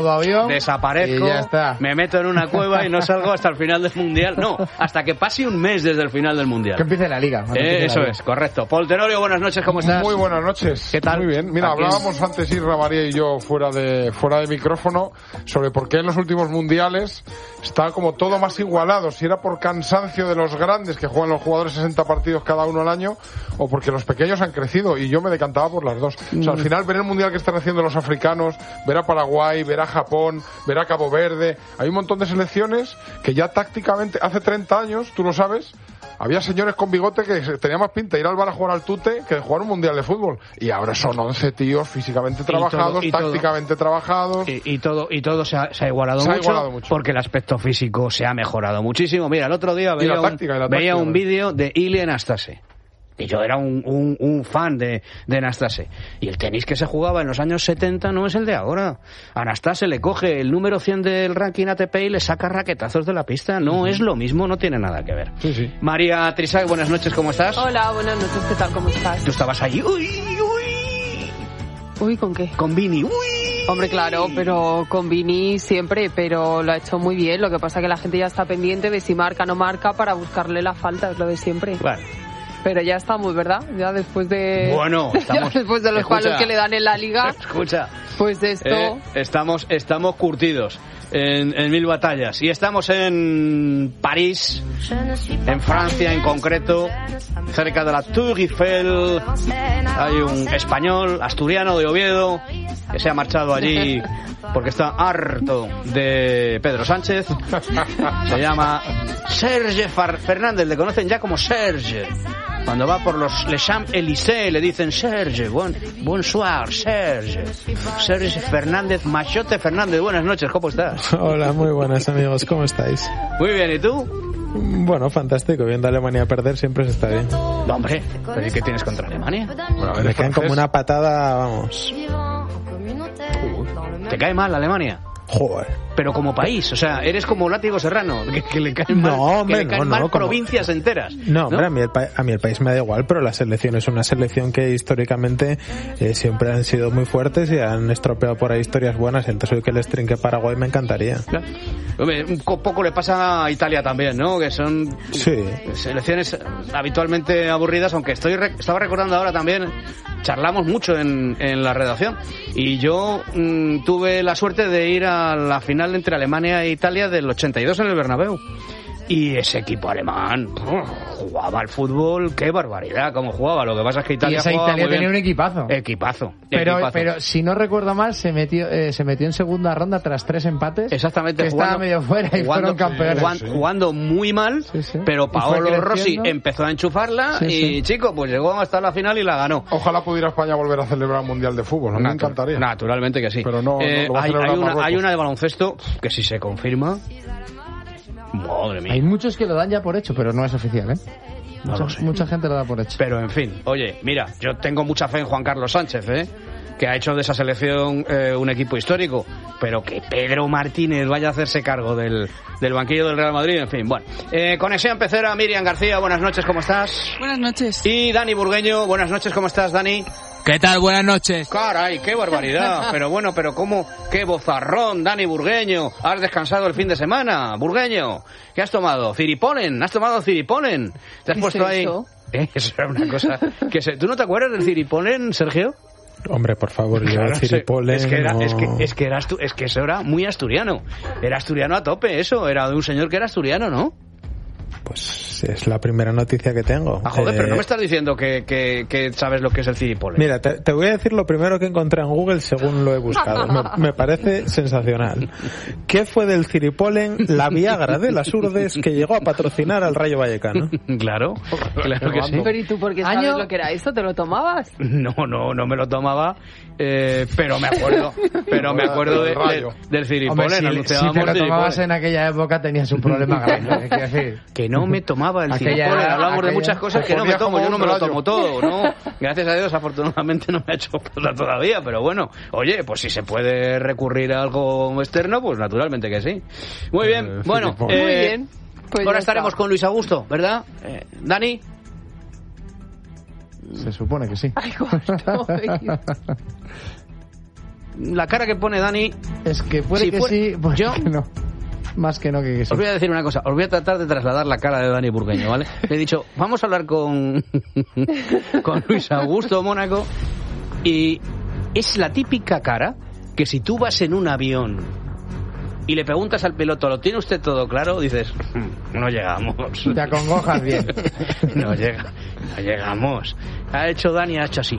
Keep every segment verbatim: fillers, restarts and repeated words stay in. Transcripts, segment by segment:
avión, desaparezco, y ya está. me meto en una cueva y no salgo hasta el final del Mundial. No, hasta que pase un mes desde el final del Mundial. Que empiece la Liga. Eh, eso la liga. es, correcto. Paul Tenorio, buenas noches, ¿cómo estás? Muy buenas noches. ¿Qué tal? Muy bien. Mira, Aquí hablábamos es... antes Isra, María y yo fuera de fuera de micrófono sobre por qué en los últimos mundiales está como todo más igualado. Si era por cansancio de los grandes que juegan los jugadores sesenta partidos cada uno al año o porque los pequeños han crecido, y yo me decantaba por las dos. O sea, al final ver el mundial que están haciendo los africanos, ver a Paraguay, ver a Japón, ver a Cabo Verde, hay un montón de selecciones que ya tácticamente, hace treinta años, tú lo sabes, había señores con bigote que tenían más pinta de ir al bar a jugar al tute que de jugar un mundial de fútbol. Y ahora son once tíos físicamente trabajados, y todo, y tácticamente todo. trabajados. Y, y todo y todo se ha, se ha, igualado, se ha mucho igualado mucho porque el aspecto físico se ha mejorado muchísimo. Mira, el otro día veía táctica, un, veía un vídeo de Ilie Nastase. Y yo era un, un, un fan de, de Anastase. Y el tenis que se jugaba en los años setenta no es el de ahora. Anastase le coge el número cien del ranking A T P y le saca raquetazos de la pista. No uh-huh. es lo mismo, no tiene nada que ver. Sí, sí. María Trisay, buenas noches, ¿cómo estás? Hola, buenas noches, ¿qué tal? ¿Cómo estás? Tú estabas ahí. Uy, uy. Uy, ¿con qué? Con Vini. Uy. Hombre, claro, pero con Vini siempre, pero lo ha hecho muy bien. Lo que pasa es que la gente ya está pendiente de si marca o no marca para buscarle la falta, es lo de siempre. Bueno. Pero ya estamos, ¿verdad? Ya después de... Bueno, estamos... después de los escucha, palos que le dan en la Liga... Escucha. Pues esto... Eh, estamos, estamos curtidos en, en mil batallas. Y estamos en París, en Francia en concreto, cerca de la Tour Eiffel. Hay un español, asturiano de Oviedo, que se ha marchado allí porque está harto de Pedro Sánchez. Se llama Serge Fernández, le conocen ya como Serge. Cuando va por los Les Champs-Élysées le dicen Serge, bon, bonsoir, Serge. Serge Fernández, Machote Fernández, buenas noches, ¿cómo estás? Hola, muy buenas amigos, ¿cómo estáis? Muy bien, ¿y tú? Bueno, fantástico, viendo a Alemania perder siempre se está bien. No, hombre, ¿pero y qué tienes contra Alemania? Bueno, me caen como una patada, vamos. ¿Te cae mal Alemania? Joder. Pero como país, o sea, eres como Látigo Serrano, que, que le caen mal, no, hombre, que le caen no, mal no, provincias como... enteras. No, hombre, ¿no? A, mí el pa- a mí el país me da igual, pero la selección es una selección que históricamente eh, siempre han sido muy fuertes y han estropeado por ahí historias buenas. Entonces hoy que les trinque Paraguay me encantaría. Claro. Hombre, un poco le pasa a Italia también, ¿no? Que son sí. selecciones habitualmente aburridas, aunque estoy re- estaba recordando ahora también, charlamos mucho en, en la redacción y yo mmm, tuve la suerte de ir a la final entre Alemania e Italia del ochenta y dos en el Bernabéu. Y ese equipo alemán ¡oh! jugaba al fútbol, qué barbaridad, cómo jugaba. Lo que pasa es que Italia y esa jugaba Italia muy tenía bien. un equipazo. Equipazo. Pero, equipazo. pero si no recuerdo mal, se metió eh, se metió en segunda ronda tras tres empates. Exactamente. Que jugando, estaba medio fuera y jugando, fueron campeones. Jugando, sí. jugando muy mal, sí, sí. Pero Paolo Rossi empezó a enchufarla sí, y, sí. chico, pues llegó hasta la final y la ganó. Ojalá pudiera España volver a celebrar un Mundial de Fútbol, a mí me encantaría. Naturalmente que sí. Pero no, eh, no lo va a hay, hay, una, hay una de baloncesto que si se confirma... Madre mía. Hay muchos que lo dan ya por hecho, pero no es oficial, ¿eh? No mucha, lo sé. mucha gente lo da por hecho. Pero en fin, oye, mira, yo tengo mucha fe en Juan Carlos Sánchez, ¿eh? Que ha hecho de esa selección eh, un equipo histórico, pero que Pedro Martínez vaya a hacerse cargo del, del banquillo del Real Madrid, en fin, bueno. Eh, conexión Pecera, Miriam García, buenas noches, ¿cómo estás? Buenas noches. Y Dani Burgueño, buenas noches, ¿cómo estás, Dani? ¿Qué tal? Buenas noches. Caray, qué barbaridad. Pero bueno, pero cómo, qué bozarrón, Dani Burgueño. ¿Has descansado el fin de semana, Burgueño? ¿Qué has tomado? ¿Ciripolen? ¿Has tomado ciripolen? ¿Te has ¿Qué puesto es ahí? eso? ¿Eh? Eso era una cosa que se... ¿Tú no te acuerdas del ciripolen, Sergio? Hombre, por favor, yo claro, el ciripolen... Es que, era, no... es, que, es, que era astu- es que eso era muy asturiano. Era asturiano a tope, eso. Era de un señor que era asturiano, ¿no? Pues es la primera noticia que tengo. Ah, joder, eh... pero no me estás diciendo que, que, que sabes lo que es el ciripolen. Mira, te, te voy a decir lo primero que encontré en Google según lo he buscado. Me, me parece sensacional. ¿Qué fue del ciripolen? La Viagra de las Urdes que llegó a patrocinar al Rayo Vallecano. Claro, claro que sí. Pero ¿y tú por qué sabes ¿Año? lo que era esto? ¿Te lo tomabas? No, no, no me lo tomaba, eh, pero me acuerdo, pero me acuerdo de, de, del ciripolen. Hombre, si, si te lo tomabas en aquella época tenías un problema grande. ¿Qué decir? Que no me tomaba el Aquella ciripolen. era- Hablamos de aquella- muchas cosas que no me Ponía tomo. como Yo no un me lo rayo. tomo todo, ¿no? Gracias a Dios, afortunadamente no me ha hecho falta todavía, pero bueno, oye, pues si se puede recurrir a algo externo, pues naturalmente que sí. Muy bien, Eh, bueno, ciripolen. eh, Muy bien. Pues ahora ya estaremos está. con Luis Augusto, ¿verdad? Eh, Dani. Se supone que sí. Ay, gordo. la cara que pone Dani... Es que puede si que fuera, sí, puede yo, que no. Más que no que, que sí. Os voy a decir una cosa, os voy a tratar de trasladar la cara de Dani Burgueño, ¿vale? Le he dicho, vamos a hablar con, con Luis Augusto Mónaco, y es la típica cara que si tú vas en un avión y le preguntas al piloto, ¿lo tiene usted todo claro? Dices, no llegamos. Te acongojas bien. no, llega, no llegamos. Ha hecho Dani, ha hecho así.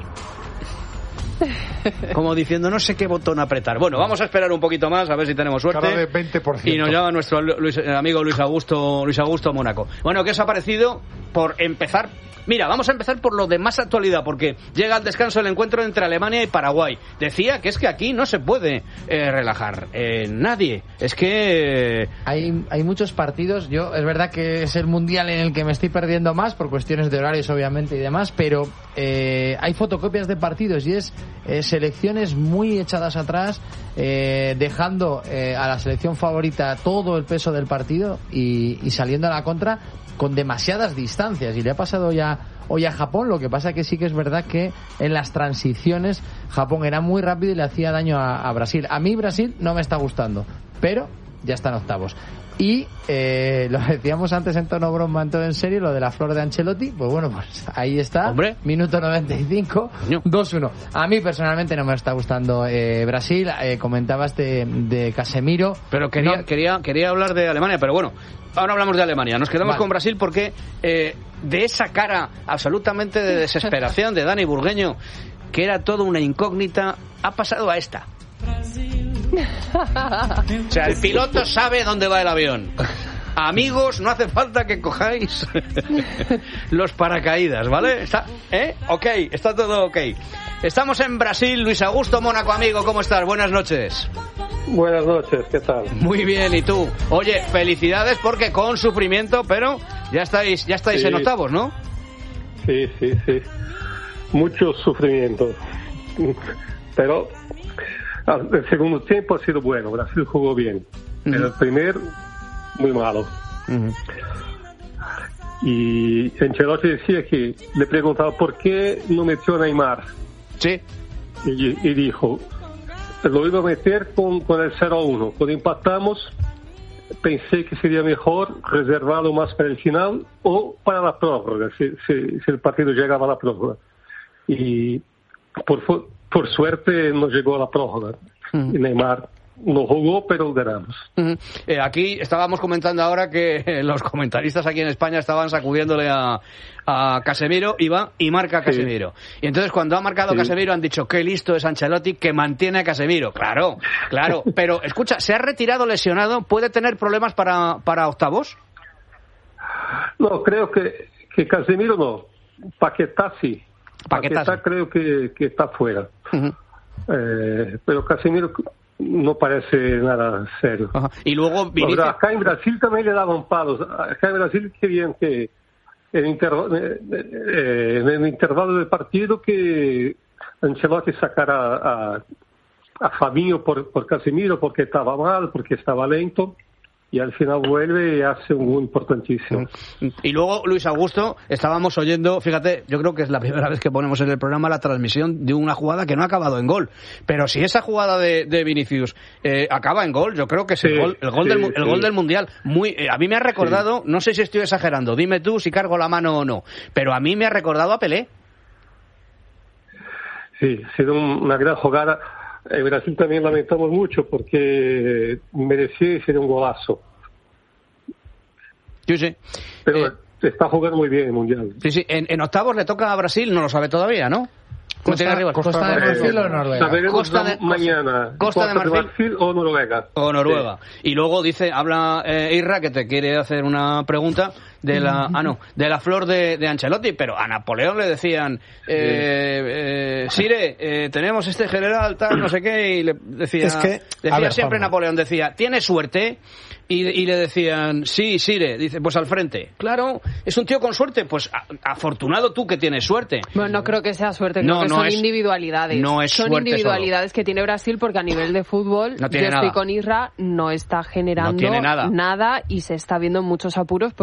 Como diciendo, no sé qué botón apretar. Bueno, vamos a esperar un poquito más, a ver si tenemos suerte. Cara de veinte por ciento. Y nos llama nuestro Luis, amigo Luis Augusto, Luis Augusto Mónaco. Bueno, ¿qué os ha parecido? Por empezar... Mira, vamos a empezar por lo de más actualidad, porque llega al descanso el encuentro entre Alemania y Paraguay. Decía que es que aquí no se puede eh, relajar eh, nadie. Es que... Hay, hay muchos partidos. Yo, es verdad que es el mundial en el que me estoy perdiendo más, por cuestiones de horarios, obviamente, y demás, pero eh, hay fotocopias de partidos y es eh, selecciones muy echadas atrás, eh, dejando eh, a la selección favorita todo el peso del partido y, y saliendo a la contra con demasiadas distancias, y le ha pasado ya hoy a Japón. Lo que pasa que sí que es verdad que en las transiciones Japón era muy rápido y le hacía daño a, a Brasil. A mí Brasil no me está gustando, pero ya está en octavos. Y eh, lo decíamos antes en tono broma, en todo en serio, lo de la flor de Ancelotti, pues bueno, pues ahí está. Hombre. Minuto noventa y cinco, dos uno. A mí personalmente no me está gustando eh, Brasil. Eh, comentabas de, de Casemiro. Pero quería, no. quería, quería hablar de Alemania, pero bueno, ahora hablamos de Alemania. Nos quedamos Vale. con Brasil porque eh, de esa cara absolutamente de desesperación de Dani Burgueño, que era toda una incógnita, ha pasado a esta. O sea, el piloto sabe dónde va el avión. Amigos, no hace falta que cojáis los paracaídas, ¿vale? ¿Está, ¿eh? Ok, está todo ok. Estamos en Brasil. Luis Augusto Mónaco, amigo, ¿cómo estás? Buenas noches. Buenas noches, ¿qué tal? Muy bien, ¿y tú? Oye, felicidades porque con sufrimiento, pero ya estáis, ya estáis sí. en octavos, ¿no? Sí, sí, sí. Mucho sufrimiento. Pero el segundo tiempo ha sido bueno, Brasil jugó bien. Uh-huh. El primer, muy malo. Uh-huh. Y Ancelotti decía que le preguntaba por qué no metió a Neymar. Sí. Y, y dijo, lo iba a meter con, con el cero a uno. Cuando empatamos, pensé que sería mejor reservarlo más para el final o para la prórroga, si, si, si el partido llegaba a la prórroga. Y por, por suerte no llegó a la prórroga. Uh-huh. Y Neymar no jugó, pero ganamos. Uh-huh. Eh, aquí estábamos comentando ahora que eh, los comentaristas aquí en España estaban sacudiéndole a, a Casemiro y va y marca a Casemiro. Sí. Y entonces cuando ha marcado sí. Casemiro han dicho qué listo es Ancelotti que mantiene a Casemiro. Claro, claro. Pero escucha, ¿se ha retirado lesionado? ¿Puede tener problemas para, para octavos? No, creo que, que Casemiro no. Paquetá sí. Paquetá, Paquetá sí. creo que, que está fuera. Uh-huh. eh, pero Casemiro no parece nada serio. Ajá. Y luego Vinicius... Ahora, acá en Brasil también le daban palos. Acá en Brasil querían que en, interv... eh, en el intervalo del partido que Ancelotti sacara a, a Fabinho por, por Casemiro porque estaba mal, porque estaba lento. Y al final vuelve y hace un gol importantísimo. Y luego, Luis Augusto, estábamos oyendo, fíjate, yo creo que es la primera vez que ponemos en el programa la transmisión de una jugada que no ha acabado en gol. Pero si esa jugada de, de Vinicius eh, acaba en gol, yo creo que es sí, el gol, el gol, sí, del, el sí. gol del Mundial. Muy, eh, a mí me ha recordado, sí. no sé si estoy exagerando, dime tú si cargo la mano o no, pero a mí me ha recordado a Pelé. Sí, ha sido una gran jugada. En Brasil también lamentamos mucho porque merecía y sería un golazo. Sí, sí. Pero eh, está jugando muy bien el Mundial. Sí, sí. En, en octavos le toca a Brasil, no lo sabe todavía, ¿no? Costa, Costa, Costa de Marfil o Noruega. Saberemos Costa de, mañana. Costa, Costa de, Marfil, de Marfil o Noruega. O Noruega. Sí. Y luego dice, habla eh, Irra que te quiere hacer una pregunta de la, ah no, de la flor de, de Ancelotti, pero a Napoleón le decían, eh, eh, Sire, eh, tenemos este general tal, no sé qué, y le decía, es que, decía ver, siempre Juanma. Napoleón, decía, ¿tiene suerte? Y, y le decían, sí, Sire, dice, pues al frente. Claro, es un tío con suerte, pues a, afortunado tú que tienes suerte. Bueno, no creo que sea suerte, creo no, que no son es, individualidades. No es son suerte individualidades solo. Que tiene Brasil porque a nivel de fútbol, no yo estoy nada. con Isra, no está generando no tiene nada. nada y se está viendo muchos apuros porque hoy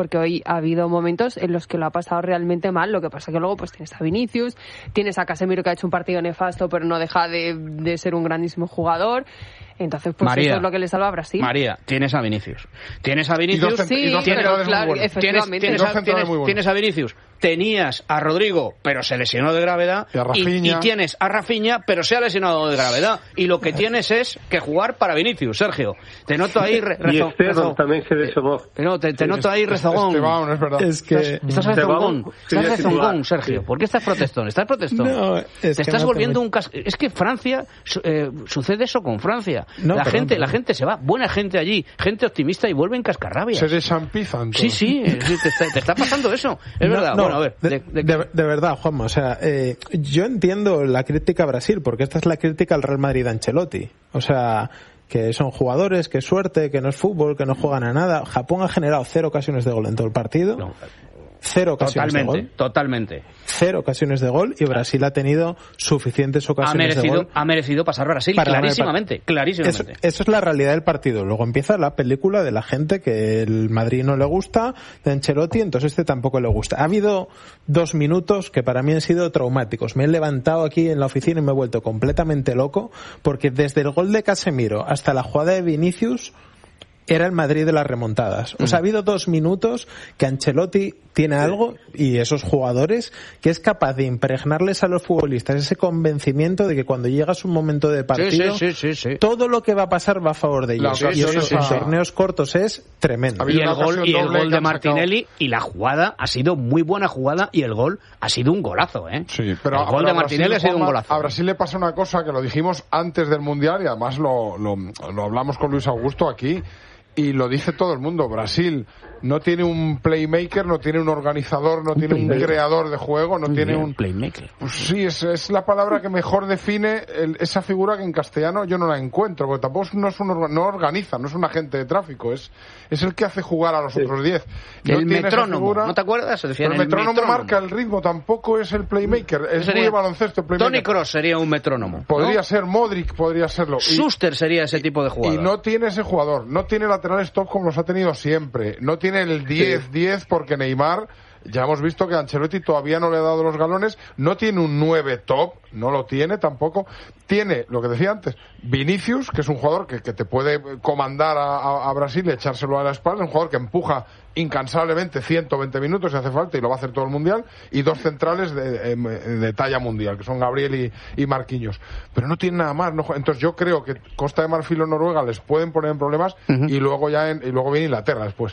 ha habido momentos en los que lo ha pasado realmente mal. Lo que pasa que luego pues tienes a Vinicius, tienes a Casemiro que ha hecho un partido nefasto, pero no deja de, de ser un grandísimo jugador. Entonces, pues María, eso es lo que le salva a Brasil. María, tienes a Vinicius. Tienes a Vinicius. Y dos, sí, y dos pero centrales claro, muy buenos. efectivamente. Tienes, tienes, a, tienes, muy buenos. tienes a Vinicius. Tenías a Rodrigo, pero se lesionó de gravedad. Y a Rafinha. Y, y tienes a Rafinha, pero se ha lesionado de gravedad. Y lo que tienes es que jugar para Vinicius, Sergio. Te noto ahí... Re, y rezo, Esteban rezo, también se lesionó. no, te, te noto ahí rezogón. Esteban, es verdad. Es que... Estás rezongón, estás sería rezongón, titular. Sergio. Sí. ¿Por qué estás protestón? ¿Estás protestón? No, es te que estás no volviendo te- un cas... Es que Francia, eh, sucede eso con Francia. No, la perdón, gente, perdón. la gente se va, buena gente allí, gente optimista y vuelven cascarrabias. Se desampizan todos. Sí, sí, eh, sí, te, está, te está pasando eso. Es No, verdad. no, bueno, a ver. de, de- de- de- de verdad, Juanma, o sea, eh, yo entiendo la crítica a Brasil, porque esta es la crítica al Real Madrid de Ancelotti. O sea, que son jugadores, que suerte, que no es fútbol, que no juegan a nada. Japón ha generado cero ocasiones de gol en todo el partido. No. Cero ocasiones de Totalmente, gol. totalmente. Cero ocasiones de gol y Brasil ha tenido suficientes Ha ocasiones de merecido, gol. ha merecido pasar Brasil para ganar el clarísimamente, par- clarísimamente. Eso, eso es la realidad del partido. Luego empieza la película de la gente que el Madrid no le gusta, de Ancelotti, entonces este tampoco le gusta. Ha habido dos minutos que para mí han sido traumáticos. Me he levantado aquí en la oficina y me he vuelto completamente loco, porque desde el gol de Casemiro hasta la jugada de Vinicius era el Madrid de las remontadas. O sea, ha habido dos minutos que Ancelotti tiene algo, y esos jugadores, que es capaz de impregnarles a los futbolistas ese convencimiento de que cuando llegas un momento de partido, sí, sí, sí, sí. todo lo que va a pasar va a favor de ellos. La Y eso ocasión en esa- torneos cortos es tremendo. Ha habido Y el una gol, ocasión y el doble gol que de han Martinelli y la jugada ha sido muy buena jugada y el gol ha sido un golazo, ¿eh? Sí, pero el gol pero de a Martinelli Brasil, ha sido un Juanma, golazo. A Brasil le pasa una cosa que lo dijimos antes del Mundial y además lo, lo, lo hablamos con Luis Augusto aquí y lo dice todo el mundo. Brasil no tiene un playmaker, no tiene un organizador, no tiene un playmaker. creador de juego, no Muy tiene bien, un... playmaker. Pues sí, es, es la palabra que mejor define el- esa figura que en castellano yo no la encuentro, porque tampoco es- no, es un, orga- no organiza, no es un agente de tráfico, es, es el que hace jugar a los otros diez. No El tiene esa metrónomo, figura, ¿no te acuerdas? Decían, pero el el metrónomo, metrónomo. marca el ritmo, tampoco es el playmaker, es Sería- muy de baloncesto el playmaker. Toni Kroos sería un metrónomo. Podría ¿no? ser Modric, podría serlo. Y- Schuster sería ese tipo de y jugador. no tiene ese jugador, no tiene laterales top como los ha tenido siempre, no tiene el diez diez porque Neymar, ya hemos visto que Ancelotti todavía no le ha dado los galones, no tiene un nueve top, no lo tiene tampoco, tiene, lo que decía antes, Vinicius, que es un jugador que, que te puede comandar a, a- a Brasil y echárselo a la espalda, un jugador que empuja incansablemente ciento veinte minutos si hace falta y lo va a hacer todo el Mundial, y dos centrales de, de- de talla mundial, que son Gabriel y, y Marquinhos. Pero no tiene nada más. No, juega- entonces yo creo que Costa de Marfil o Noruega les pueden poner en problemas y luego ya en- y luego viene Inglaterra después.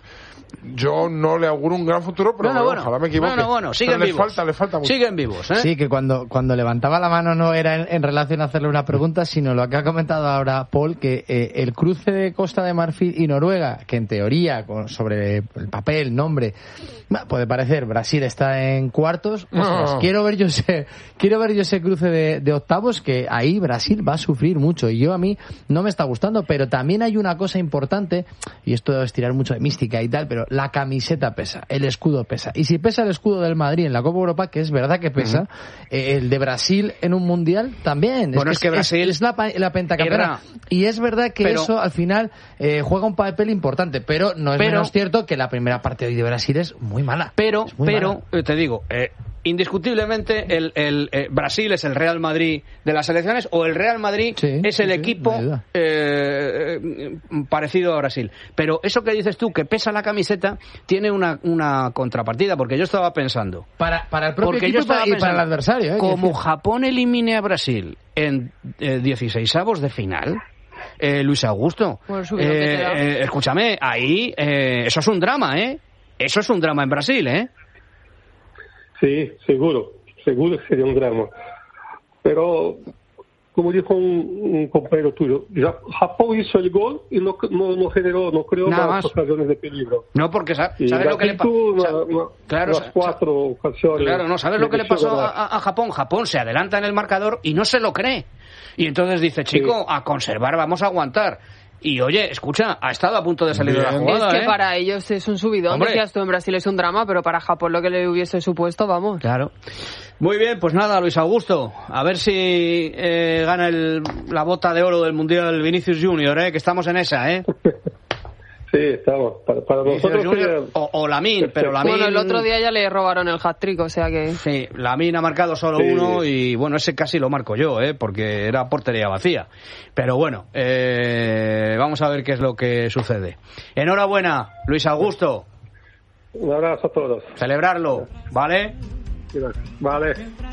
Yo no le auguro un gran futuro, pero No, no, bueno, bueno. ojalá me equivoque. No, no, bueno, siguen Pero les vivos. falta, les falta mucho. Siguen vivos, ¿eh? Sí, que cuando, cuando levantaba la mano no era en, en relación a hacerle una pregunta, sino lo que ha comentado ahora Paul, que eh, el cruce de Costa de Marfil y Noruega, que en teoría, con, sobre el papel, nombre, bah, puede parecer Brasil está en cuartos. Ostras, No. quiero ver yo ese, quiero ver yo ese cruce de, de octavos, que ahí Brasil va a sufrir mucho, y yo a mí no me está gustando, pero también hay una cosa importante, y esto es tirar mucho de mística y tal, pero la camiseta pesa, el escudo pesa, y si pesa el escudo del Madrid en la Copa Europa, que es verdad que pesa, eh, el de Brasil en un mundial también. Bueno, es que Brasil es, la, pa- la pentacampeona. era- Y es verdad que pero- eso al final eh, juega un papel importante, pero no es Pero- menos cierto que la primera parte hoy de Brasil es muy mala. Pero, Es muy pero, mala. eh, te digo, eh, indiscutiblemente el, el eh, Brasil es el Real Madrid de las selecciones, o el Real Madrid Sí, es sí, el sí, equipo no hay duda. eh, eh, parecido a Brasil. Pero eso que dices tú, que pesa la camiseta, tiene una, una contrapartida, porque yo estaba pensando, Para, para el propio porque equipo yo y para, estaba y para el pensando, adversario. ¿eh? como Quiero decir. Japón elimine a Brasil en eh, dieciseisavos de final, eh, Luis Augusto, Bueno, subidón que eh, te da. eh, escúchame, ahí eh, eso es un drama, ¿eh? Eso es un drama en Brasil, ¿eh? Sí, seguro, seguro que sería un drama. Pero, como dijo un, un compañero tuyo, ya Japón hizo el gol y no, no, no generó, no creó Nada más más. ocasiones de peligro. No, porque sa- Y ¿sabes lo que le Brasil tuvo pasó? una- una- Claro, unas sa- cuatro ocasiones. Claro, no, ¿sabes lo que le mereció pasó a, ganar. a- a Japón? Japón se adelanta en el marcador y no se lo cree. Y entonces dice, chico, a conservar, vamos a aguantar. Y oye, escucha, ha estado a punto de salir de la Bien. jugada, Es que ¿eh? para ellos es un subidón. Hombre. Decías tú, en Brasil es un drama, pero para Japón lo que le hubiese supuesto, vamos. Claro. Muy bien, pues nada, Luis Augusto, a ver si eh, gana el, la bota de oro del Mundial Vinicius Junior, ¿eh? Que estamos en esa, ¿eh? Sí, estamos. Para, para nosotros Junior, sería... o, o Lamine, pero Lamine... Bueno, el otro día ya le robaron el hat-trick, o sea que... Sí, Lamine ha marcado solo Sí. uno y bueno, ese casi lo marco yo, ¿eh? Porque era portería vacía. Pero bueno, eh, vamos a ver qué es lo que sucede. Enhorabuena, Luis Augusto. Un abrazo a todos. Celebrarlo, ¿vale? Vale.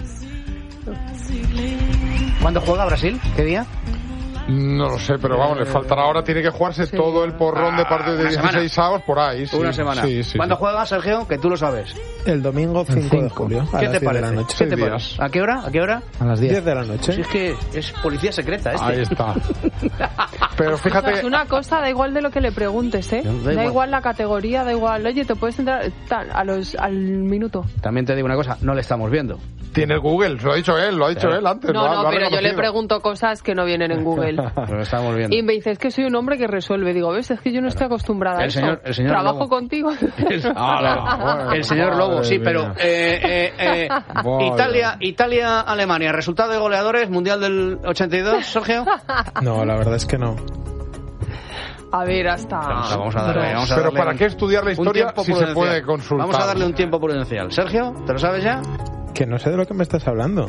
¿Cuándo juega Brasil? ¿Qué día? No lo sé, pero vamos, le faltará ahora, tiene que jugarse Sí. todo el porrón de Ah, partidos de una semana. dieciséis avos por ahí. Sí, Una semana. Sí, sí, ¿Cuándo sí. juega, Sergio? Que tú lo sabes. El domingo cinco de julio, a ¿Qué las te diez de parece? la noche. ¿Qué Seis te días. parece? ¿A qué hora? ¿A qué hora? A las diez diez. de la noche. Si es que es policía secreta este. Ahí está. Pero fíjate, Es una cosa, da igual de lo que le preguntes, ¿eh? Da Da igual. igual, la categoría, da igual. Oye, te puedes entrar tal, a los, al minuto. También te digo una cosa, no le estamos viendo. tiene el Google, lo ha dicho él, lo ha dicho Claro. él antes. No, lo ha- no, lo ha pero yo le reconocido. pregunto cosas que no vienen en Google. Lo estamos viendo. Y me dice, es que soy un hombre que resuelve. Digo, ¿ves? Es que yo no estoy acostumbrada a El eso. señor- el señor Trabajo Lobo. contigo. El, Ala, bueno, el señor Lobo, madre sí, mía. pero eh, eh, eh, Vaya. Italia, Italia, Alemania, resultado de goleadores, Mundial del ochenta y dos, Sergio. No, la verdad es que no. A ver, hasta... Vamos a, vamos a darle, vamos a Pero darle ¿para un- qué estudiar la un historia tiempo si se prudencial? puede consultar? Vamos a darle un tiempo prudencial. Sergio, ¿te lo sabes ya? Que no sé de lo que me estás hablando.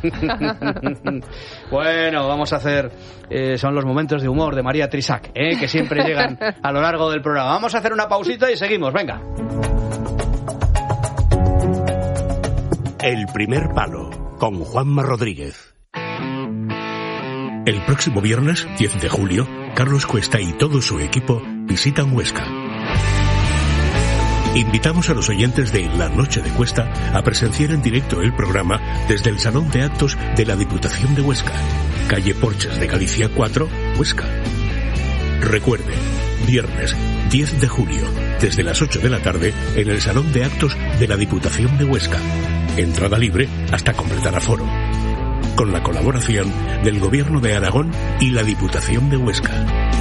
Bueno, vamos a hacer... eh, son los momentos de humor de María Trisac, ¿eh? Que siempre llegan a lo largo del programa. Vamos a hacer una pausita y seguimos, venga. El primer palo, con Juanma Rodríguez. El próximo viernes, diez de julio, Carlos Cuesta y todo su equipo visitan Huesca. Invitamos a los oyentes de La Noche de Cuesta a presenciar en directo el programa desde el Salón de Actos de la Diputación de Huesca, calle Porches de Galicia cuatro, Huesca. Recuerde, viernes diez de julio, desde las ocho de la tarde, en el Salón de Actos de la Diputación de Huesca. Entrada libre hasta completar aforo. Con la colaboración del Gobierno de Aragón y la Diputación de Huesca.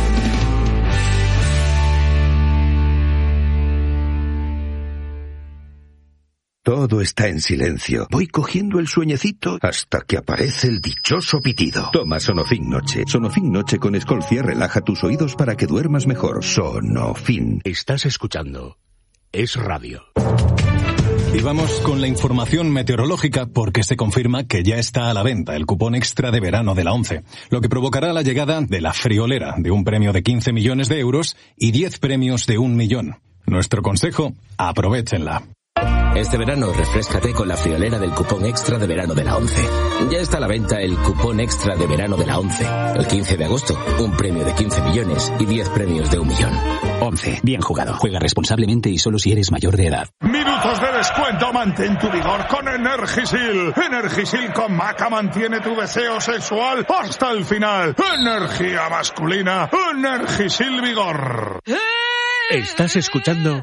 Todo está en silencio. Voy cogiendo el sueñecito hasta que aparece el dichoso pitido. Toma Sonofin Noche. Sonofin Noche con Escolcia relaja tus oídos para que duermas mejor. Sonofin. Estás escuchando Es Radio. Y vamos con la información meteorológica porque se confirma que ya está a la venta el cupón extra de verano de la ONCE, lo que provocará la llegada de la friolera de un premio de quince millones de euros y diez premios de un millón. Nuestro consejo, aprovéchenla. Este verano refréscate con la friolera del cupón extra de verano de la ONCE. Ya está a la venta el cupón extra de verano de la ONCE. El quince de agosto, un premio de quince millones y diez premios de un millón. ONCE, bien jugado. Juega responsablemente y solo si eres mayor de edad. Minutos de descuento, mantén tu vigor con Energisil. Energisil con Maca mantiene tu deseo sexual hasta el final. Energía masculina, Energisil Vigor. Estás escuchando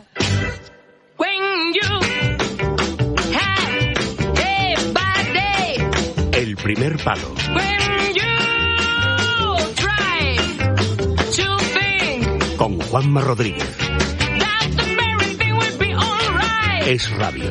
El primer palo. Con Juanma Rodríguez. Es Radio.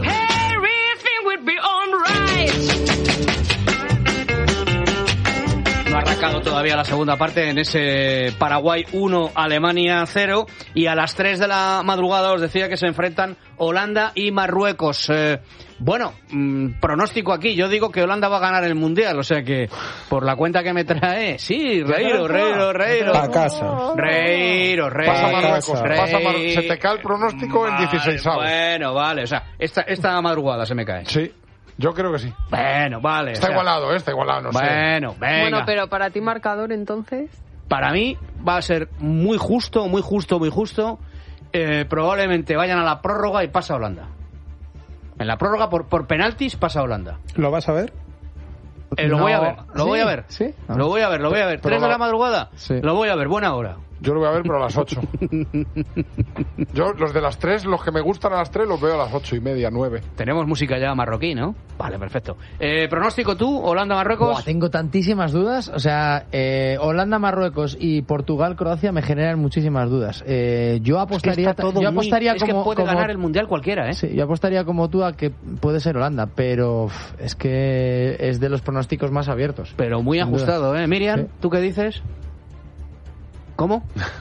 No ha arrancado todavía la segunda parte en ese Paraguay uno, Alemania cero. Y a las tres de la madrugada os decía que se enfrentan Holanda y Marruecos. Eh, bueno, mmm, pronóstico aquí. Yo digo que Holanda va a ganar el Mundial. O sea que, por la cuenta que me trae, sí, reíro, reíro, reíro. A casa. Reíro, reíro. Pasa Marruecos, reíro. pasa Mar- se te cae el pronóstico en dieciséis avos. Bueno, vale, o sea, esta, esta madrugada se me cae. Sí, yo creo que sí. Bueno, vale. Está o sea, igualado, ¿eh? Está igualado, no sé. Bueno, venga. Bueno, pero para ti marcador entonces... Para mí va a ser muy justo, muy justo, muy justo. Eh, probablemente vayan a la prórroga y pasa Holanda. En la prórroga, por, por penaltis, pasa Holanda. ¿Lo vas a ver? Eh, lo No. voy a ver, lo ¿Sí? voy a ver. ¿Sí? Ah. Lo voy a ver, lo voy a ver. Pero ¿Tres de la- la madrugada? Sí. Lo voy a ver, buena hora. Yo lo voy a ver, pero a las ocho. Yo, los de las tres, los que me gustan a las tres, los veo a las ocho y media, nueve. Tenemos música ya marroquí, ¿no? Vale, perfecto. Eh, pronóstico tú, Holanda-Marruecos. Buah, tengo tantísimas dudas. O sea, eh, Holanda, Marruecos y Portugal, Croacia me generan muchísimas dudas. Eh, yo apostaría, está todo yo muy- apostaría es que como, puede como- ganar el Mundial cualquiera, ¿eh? Sí, yo apostaría como tú a que puede ser Holanda, pero uf, es que es de los pronósticos más abiertos. Pero muy Sin duda. ajustado, ¿eh? Miriam, Sí. ¿tú qué dices? ¿Cómo? No.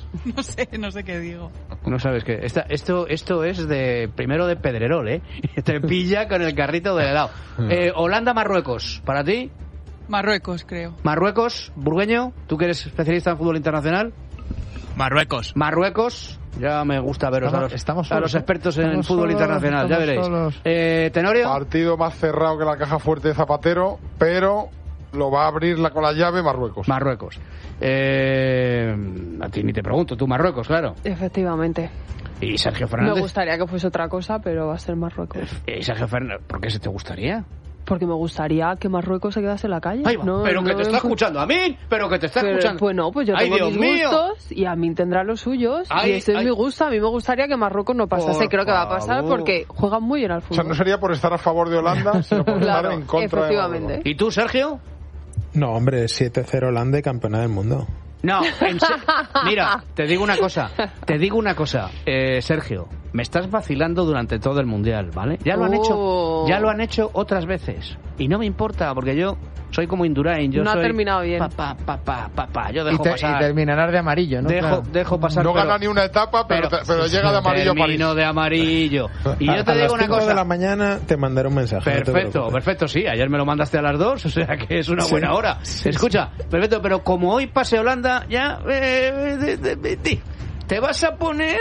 No sé, no sé qué digo. No sabes qué. Esta, esto, esto es de primero de Pedrerol, ¿eh? Te pilla con el carrito del helado. Eh, Holanda-Marruecos, ¿para ti? Marruecos, creo. Marruecos, Burgueño, tú que eres especialista en fútbol internacional. Marruecos. Marruecos, ya me gusta veros Estamos, a los, estamos a solos, los ¿eh? expertos en Estamos fútbol solos, internacional, ya veréis. Eh, Tenorio. Partido más cerrado que la caja fuerte de Zapatero, pero lo va a abrir la, con la llave Marruecos. Marruecos. Eh, a ti ni te pregunto, tú Marruecos, claro. Efectivamente. ¿Y Sergio Fernández? Me gustaría que fuese otra cosa, pero va a ser Marruecos. ¿Y Sergio Fernández? ¿Por qué se te gustaría? Porque me gustaría que Marruecos se quedase en la calle. Ahí va, no, pero no que te está me... escuchando a mí, pero que te está pero, escuchando. Pues no, pues yo ¡Ay, tengo Dios mis mío! gustos y a mí tendrá los suyos. Ay, y ese ay. es mi gusto. A mí me gustaría que Marruecos no pasase. Por Creo que va a pasar favor. porque juegan muy bien al O fútbol. sea, no sería por estar a favor de Holanda, sino por Claro, estar en contra efectivamente. de ¿Y tú, Sergio? No, hombre, siete cero Holanda y campeona del mundo. No, en se- mira, te digo una cosa, te digo una cosa, eh, Sergio, me estás vacilando durante todo el mundial, ¿vale? Ya lo han Oh. hecho, ya lo han hecho otras veces y no me importa porque yo soy como Indurain, yo No ha soy terminado bien. Pa, pa, pa, pa, pa, pa, yo Y, dejo te- pasar. y terminarás de amarillo, ¿no? Dejo, Claro. dejo pasar. No pero- gana ni una etapa, pero, pero- te- pero llega de amarillo a París. Termino de amarillo. Y yo te a digo las una cinco de cosa. la mañana te mandaré un mensaje. no te Perfecto, preocupes. perfecto, sí. Ayer me lo mandaste a las dos, o sea que es una Sí. buena hora. Sí, Escucha, perfecto, pero como hoy pase Holanda, ya eh, de- de- de- de- te vas a poner,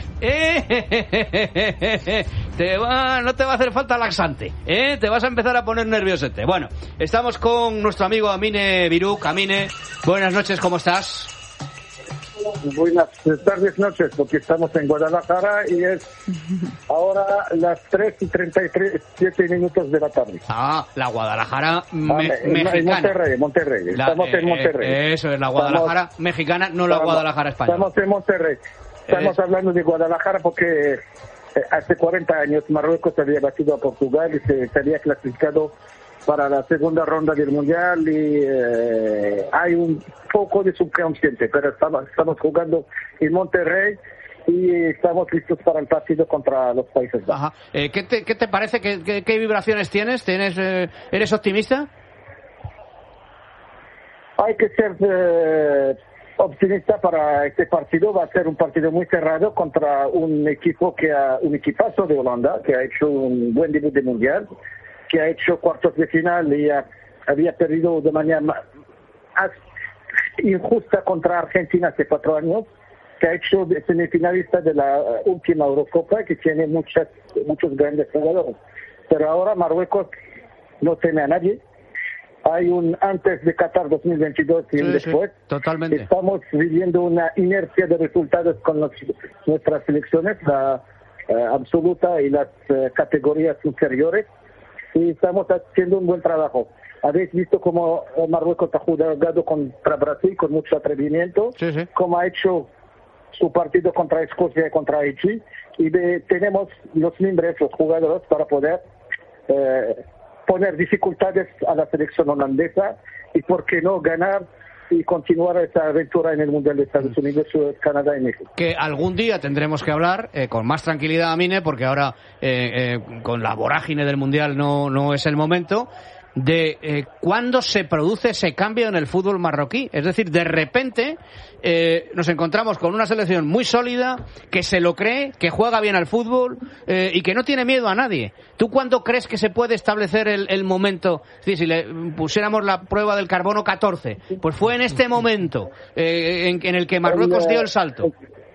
eh, te va, no te va a hacer falta laxante, eh, te vas a empezar a poner nerviosete. Bueno, estamos con nuestro amigo Amine Biruk. Amine, buenas noches, ¿cómo estás? Buenas tardes, noches, porque estamos en Guadalajara y es ahora las tres y treinta y siete minutos de la tarde. Ah, la Guadalajara me- Vale, en- en mexicana. Monterrey, Monterrey. La- Estamos en eh, Monterrey. Eso es la Guadalajara Estamos- mexicana, no la estamos- Guadalajara española. Estamos en Monterrey. Estamos Eh. hablando de Guadalajara porque eh, hace cuarenta años Marruecos había batido a Portugal y se, se había clasificado para la segunda ronda del Mundial y eh, hay un poco de subconsciente, pero estamos, estamos jugando en Monterrey y estamos listos para el partido contra los Países Bajos. Ajá. Eh, ¿qué, te, ¿Qué te parece? ¿Qué, qué, qué vibraciones tienes? ¿Tienes eh, ¿Eres optimista? Hay que ser eh, optimista para este partido. Va a ser un partido muy cerrado contra un equipo que ha, un equipazo de Holanda que ha hecho un buen debut de mundial, que ha hecho cuartos de final y ha- había perdido de manera ma- as- injusta contra Argentina hace cuatro años, que ha hecho de semifinalista de la eh, última Eurocopa, que tiene muchas muchos grandes jugadores. Pero ahora Marruecos no tiene a nadie. Hay un antes de Qatar dos mil veintidós y un Sí, sí, después. totalmente. Estamos viviendo una inercia de resultados con los- nuestras selecciones, la eh, absoluta y las eh, categorías inferiores, y estamos haciendo un buen trabajo. Habéis visto cómo eh, Marruecos ha jugado contra Brasil con mucho atrevimiento, cómo ha hecho su partido contra Escocia y contra Haití, y de- tenemos los miembros, los jugadores, para poder eh, poner dificultades a la selección holandesa y, por qué no, ganar y continuar esa aventura en el Mundial de Estados Unidos, Canadá y México. Que algún día tendremos que hablar eh, con más tranquilidad, Amine, porque ahora eh, eh, con la vorágine del Mundial no, no es el momento, de eh, cuándo se produce ese cambio en el fútbol marroquí. Es decir, de repente eh, nos encontramos con una selección muy sólida, que se lo cree, que juega bien al fútbol eh, y que no tiene miedo a nadie. ¿Tú cuándo crees que se puede establecer el, el momento? Es decir, si le pusiéramos la prueba del carbono catorce, pues fue en este momento eh, en, en el que Marruecos dio el salto.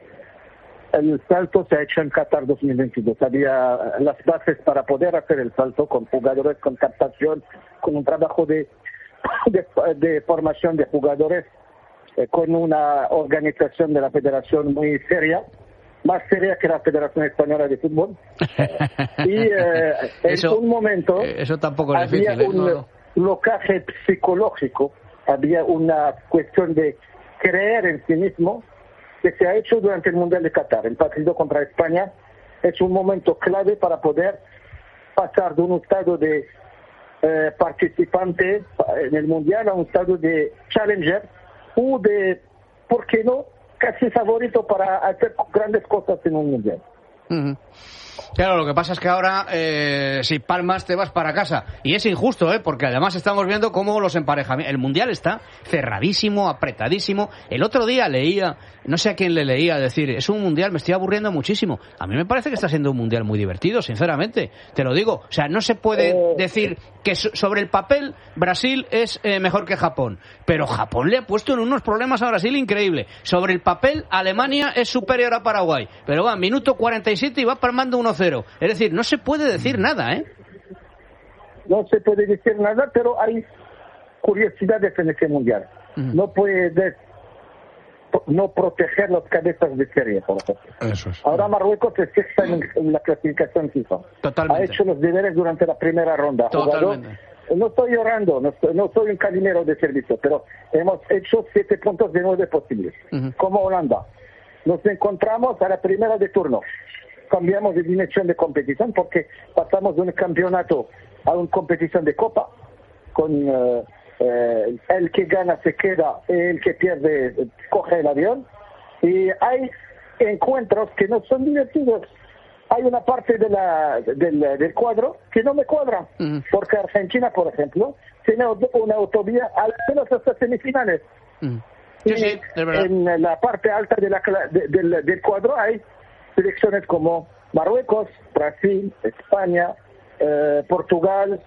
El salto se ha hecho en Qatar dos mil veintidós. Había las bases para poder hacer el salto, con jugadores, con captación, con un trabajo de, de, de formación de jugadores, eh, con una organización de la federación muy seria, más seria que la Federación Española de Fútbol. Y eh, en Eso- un momento Eso tampoco es había difícil, ¿eh? un No, no. blocaje psicológico, había una cuestión de creer en sí mismo, que se ha hecho durante el Mundial de Qatar. El partido contra España es un momento clave para poder pasar de un estado de eh, participante en el Mundial a un estado de challenger o de, ¿por qué no?, casi favorito para hacer grandes cosas en un Mundial. Ujú. Claro, lo que pasa es que ahora, eh, si palmas, te vas para casa. Y es injusto, ¿eh? Porque además estamos viendo cómo los emparejamientos... El Mundial está cerradísimo, apretadísimo. El otro día leía, no sé a quién le leía, decir, es un Mundial, me estoy aburriendo muchísimo. A mí me parece que está siendo un Mundial muy divertido, sinceramente. Te lo digo. O sea, no se puede Eh, decir que so- sobre el papel Brasil es eh, mejor que Japón. Pero Japón le ha puesto en unos problemas a Brasil increíble. Sobre el papel, Alemania es superior a Paraguay. Pero va, minuto cuarenta y siete y va palmando uno cero. Es decir, no se puede decir nada, ¿eh? No se puede decir nada, pero hay curiosidades en este mundial. Mm. No puede no proteger las cabezas de serie, por ejemplo. Eso es. Ahora Marruecos es sexta en, en la clasificación FIFA. Totalmente. Ha hecho los deberes durante la primera ronda. Ha jugado- Totalmente. no estoy llorando, no, estoy- no soy un caminero de servicio, pero hemos hecho siete puntos de nueve posibles. Ujú. Como Holanda. Nos encontramos a la primera de turno. Cambiamos de dimensión de competición porque pasamos de un campeonato a una competición de copa con eh, eh, el que gana se queda, el que pierde eh, coge el avión, y hay encuentros que no son divertidos. Hay una parte de la, del, del cuadro que no me cuadra, Ujú. porque Argentina, por ejemplo, tiene una autovía al menos hasta semifinales. Mm. Sí, Y sí, es verdad. en la parte alta de la, cla- de- del, del cuadro hay selecciones como Marruecos, Brasil, España, eh, Portugal,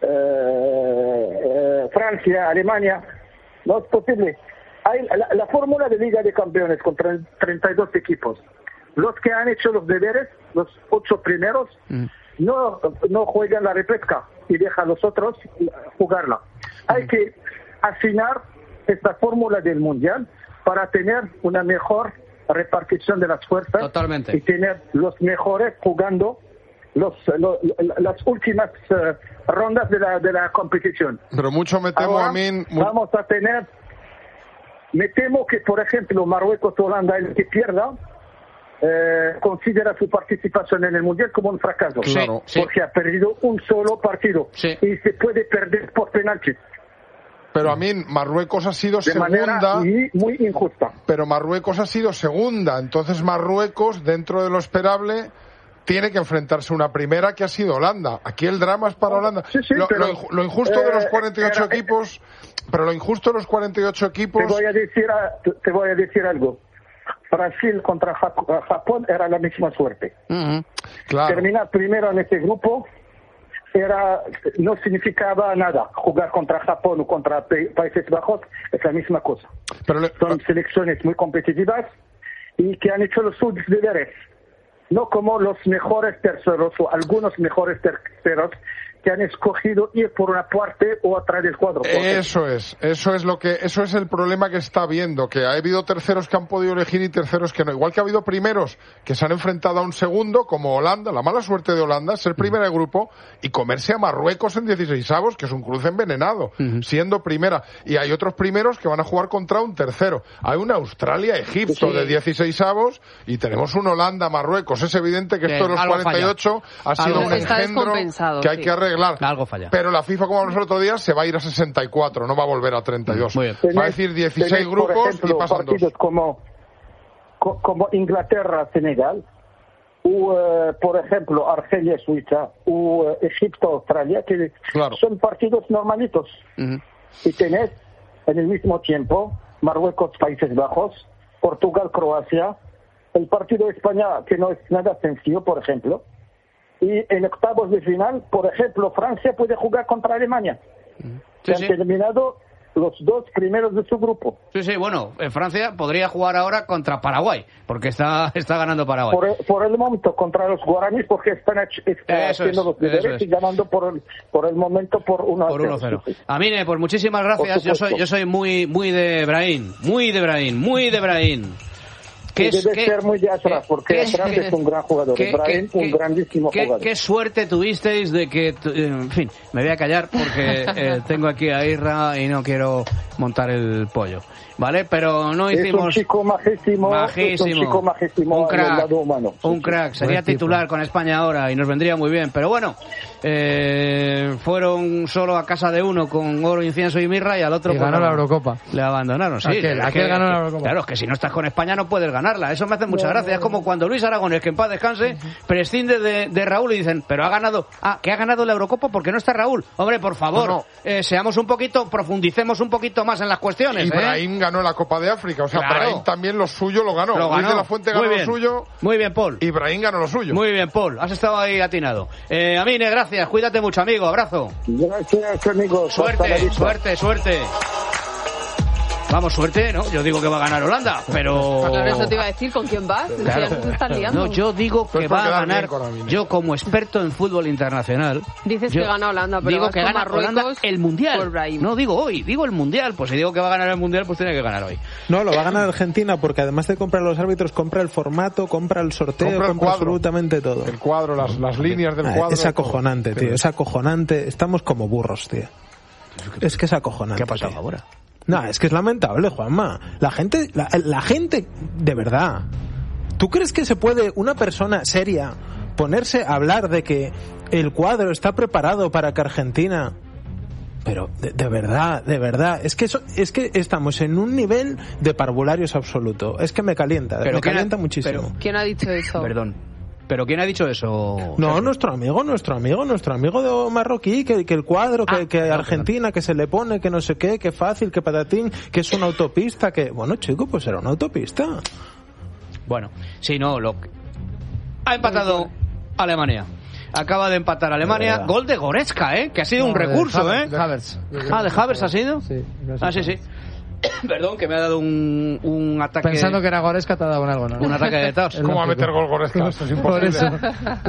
eh, eh, Francia, Alemania. No es posible. Hay la, la fórmula de Liga de Campeones con tre- treinta y dos equipos. Los que han hecho los deberes, los ocho primeros, Mm. no, no juegan la repesca y dejan a los otros jugarla. Hay que afinar esta fórmula del Mundial para tener una mejor repartición de las fuerzas. Totalmente. Y tener los mejores jugando los, lo- las últimas eh, rondas de la, de la competición. Pero mucho me temo, Ahora a mí... mu- vamos a tener, me temo que por ejemplo Marruecos o Holanda, el que pierda, eh, considera su participación en el Mundial como un fracaso. Claro. Sí. Porque ha perdido un solo partido. Sí. Y se puede perder por penaltis. Pero a mí Marruecos ha sido De manera segunda... muy, muy injusta. Pero Marruecos ha sido segunda, entonces Marruecos, dentro de lo esperable, tiene que enfrentarse a una primera que ha sido Holanda. Aquí el drama es para Holanda. Sí, sí, lo, pero, lo inju- lo injusto de los eh, cuarenta y ocho era- equipos, pero lo injusto de los cuarenta y ocho equipos, Te voy a decir, a- te voy a decir algo. Brasil contra Jap- Japón era la misma suerte. Ujú. claro, Terminar primero en este grupo era no significaba nada. Jugar contra Japón o contra Pe- Países Bajos es la misma cosa. pero le- Son selecciones muy competitivas y que han hecho los sus deberes. No como los mejores terceros o algunos mejores terceros que han escogido ir por una parte o atrás del cuadro. Eso es, eso es lo que, eso es el problema que está habiendo, que ha habido terceros que han podido elegir y terceros que no. Igual que ha habido primeros que se han enfrentado a un segundo, como Holanda, la mala suerte de Holanda, ser primera de grupo y comerse a Marruecos en dieciseisavos, que es un cruce envenenado, Ujú. siendo primera. Y hay otros primeros que van a jugar contra un tercero. Hay una Australia-Egipto Sí. de dieciseisavos y tenemos un Holanda-Marruecos. Es evidente que Sí, esto de los algo cuarenta y ocho ha sido Algo un falla. Está engendro descompensado, que hay sí. que arreglar. Algo falla. Pero la FIFA, como hablamos el otro día, se va a ir a sesenta y cuatro, no va a volver a treinta y dos. Muy bien. Va a decir dieciséis Tenéis, grupos por ejemplo, y pasan partidos dos. como, co- como Inglaterra-Senegal, o eh, por ejemplo Argelia-Suiza, o eh, Egipto-Australia, que Claro. son partidos normalitos. Ujú. Y tenés en el mismo tiempo Marruecos-Países Bajos, Portugal-Croacia, el partido de España, que no es nada sencillo, por ejemplo. Y en octavos de final, por ejemplo, Francia puede jugar contra Alemania. Sí, que sí. han terminado los dos primeros de su grupo. Sí, sí, bueno, en Francia podría jugar ahora contra Paraguay, porque está, está ganando Paraguay. Por el, por el momento contra los guaraníes, porque están, ach- están Eso haciendo es, los deberes eso es. y ganando por el, por el momento por uno a Por uno cero. Sí, sí. Amine, pues muchísimas gracias. Por Yo supuesto. soy, yo soy muy, muy de Brahim, muy de Brahim, muy de Brahim. Y debe ser muy de Ashraf, porque Ashraf es un gran jugador. qué- Brahim, qué- un grandísimo qué- jugador. Qué suerte tuvisteis de que... tu- En fin, me voy a callar porque eh, tengo aquí a Irra y no quiero montar el pollo, ¿vale? Pero no Es hicimos... un chico majísimo, Majísimo. es un chico majísimo Un en el crack. lado humano. Un crack. Sería Buen tipo. titular con España ahora y nos vendría muy bien. Pero bueno, eh, fueron solo a casa de uno con oro, incienso y mirra y al otro... Y ganó pues, la Eurocopa. Le abandonaron, sí. Aquel, aquel que, ganó la Eurocopa. Claro, es que si no estás con España no puedes ganarla. Eso me hace mucha gracia. Es como cuando Luis Aragonés, que en paz descanse, prescinde de, de Raúl y dicen, pero ha ganado... Ah, que ha ganado la Eurocopa porque no está Raúl. Hombre, por favor, no, no. Eh, seamos un poquito, profundicemos un poquito más en las cuestiones. Ibrahim ¿eh? ganó la Copa de África. O sea, claro. Brahim también lo suyo lo ganó. Lo ganó. Luis de la Fuente ganó lo suyo. Muy bien, Paul. Ibrahim ganó lo suyo. Muy bien, Paul. Has estado ahí atinado. Eh, Amine, gracias. Cuídate mucho, amigo. Abrazo. Gracias, amigo. Suerte, suerte, suerte. Vamos, suerte, ¿no? Yo digo que va a ganar Holanda, pero... Claro, eso te iba a decir, ¿con quién vas? Claro. Ya se están liando. No, yo digo que Pues va a quedar ganar... bien, Yo, como experto en fútbol internacional... Dices yo que gana Holanda, pero digo vas que con gana Marruecos Holanda el Mundial. por Brahim. No, digo hoy, digo el Mundial. Pues si digo que va a ganar el Mundial, pues tiene que ganar hoy. No, lo va a ganar Argentina porque además de comprar los árbitros, compra el formato, compra el sorteo, Compra el compra cuadro. absolutamente todo. El cuadro, las, las líneas del Ah, cuadro. es acojonante, todo. tío, es acojonante. Estamos como burros, tío. Es que es acojonante. ¿Qué ha pasado tío. ahora? No, es que es lamentable, Juanma. La gente, la, la gente, de verdad. ¿Tú crees que se puede una persona seria ponerse a hablar de que el cuadro está preparado para que Argentina... Pero de, de verdad, de verdad, es que eso, es que estamos en un nivel de parvularios absoluto. Es que me calienta, Pero me ¿quién ha- calienta muchísimo. pero- ¿Quién ha dicho eso? Perdón. ¿Pero quién ha dicho eso? No, nuestro amigo, nuestro amigo, nuestro amigo de marroquí, que, que el cuadro, que, Ah, que no, Argentina, que se le pone, que no sé qué, que fácil, que patatín, que es una autopista, que... Bueno, chico, pues era una autopista. Bueno, sí, no, lo... Ha empatado Alemania. Acaba de empatar Alemania. De verdad. Gol de Goretzka, ¿eh? Que ha sido No, un de recurso, Havertz, ¿eh? de Havertz. Ah, ¿de Havertz ha sido? Sí. Ah, sí, sí. Perdón, que me ha dado un, un ataque... Pensando que era Goretzka te ha dado un algo, ¿no? Un ataque de tos. Es ¿Cómo va a lógico. meter gol Goretzka? Eso es Por imposible.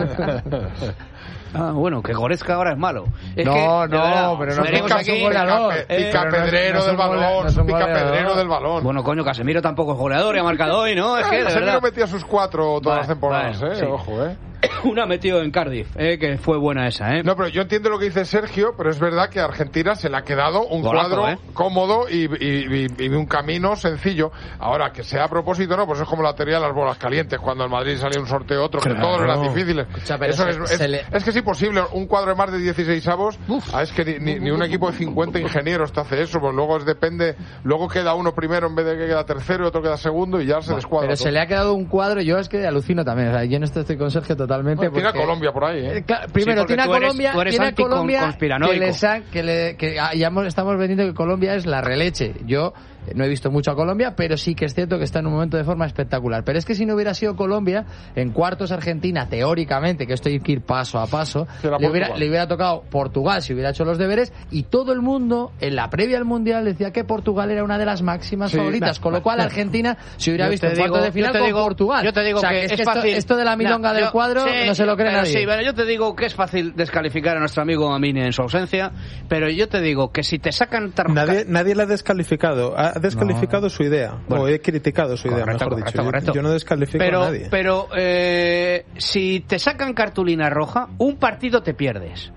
eso. Ah, bueno, que Goretzka ahora es malo. Es No, que, de no, verdad, pero no venimos pica aquí... su goleador. Pica- Eh, Picapedrero pero no es- no es del un gole- balón, no es un picapedrero goleador. del balón. Bueno, coño, Casemiro tampoco es goleador y ha marcado hoy, ¿no? Es que, de Casemiro verdad... metía sus cuatro todas Vale, las temporadas, vale, eh. sí. Ojo, eh. Una metido en Cardiff, eh, que fue buena esa, ¿eh? No, pero yo entiendo lo que dice Sergio, pero es verdad que a Argentina se le ha quedado un Golazo, cuadro ¿eh? cómodo y, y- y- y un camino sencillo. Ahora, que sea a propósito, no, pues es como la teoría de las bolas calientes, cuando el Madrid salía un sorteo otro, que Claro. todos eran difíciles. Escucha, pero Eso se- es, se es, le- es que es imposible, un cuadro de más de dieciséis avos, ah, es que ni, ni- ni un equipo de cincuenta ingenieros te hace eso, pues luego es depende, luego queda uno primero en vez de que queda tercero y otro queda segundo y ya se descuadra Pero todo. se le ha quedado un cuadro, yo es que alucino también. O sea, yo en esto estoy con Sergio totalmente. Bueno, tiene a porque- Colombia por ahí, Eh, ¿eh? claro, primero, Sí, porque tiene a tú eres- Colombia, tú eres tiene a anticon- Colombia conspiranoico. que, le sa- que, le, que ah, ya hemos- estamos vendiendo que Colombia es la releche. Yo eh, no he visto mucho a Colombia, pero sí que es cierto que está en un momento de forma espectacular. Pero es que si no hubiera sido Colombia, en cuartos Argentina, teóricamente, que esto hay que ir paso a paso, Será le hubiera, Portugal. le hubiera tocado Portugal si hubiera hecho los deberes, y todo el mundo, en la previa al Mundial, decía que Portugal era una de las máximas Sí, favoritas, nah, con lo cual nah. Argentina se hubiera Yo visto te en cuartos digo- de final yo te con digo- Portugal. Yo te digo O sea, que, es es que esto, fácil. esto de la milonga Nah, del yo- cuadro sí, no se lo cree pero nadie. Sí, bueno, yo te digo que es fácil descalificar a nuestro amigo Amine en su ausencia, pero yo te digo que si te sacan tarjeta... Nadie, nadie le ha descalificado. Ha descalificado su idea. Bueno. o he criticado su idea, Correcto, mejor correcto, dicho. Yo- correcto. Yo, no descalifico pero, a nadie. Pero eh, si te sacan cartulina roja, un partido te pierdes.